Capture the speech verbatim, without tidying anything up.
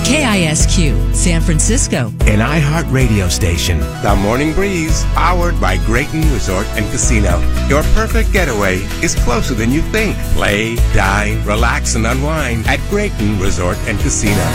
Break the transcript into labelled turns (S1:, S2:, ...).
S1: K I S Q, San Francisco.
S2: An iHeart radio station. The Morning Breeze, powered by Grayton Resort and Casino. Your perfect getaway is closer than you think. Play, dine, relax, and unwind at Grayton Resort and Casino.